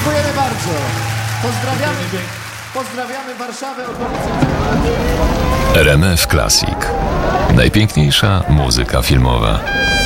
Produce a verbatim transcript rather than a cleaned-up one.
Dziękujemy bardzo. Pozdrawiamy, pozdrawiamy Warszawę, okolice. R M F Classic. Najpiękniejsza muzyka filmowa.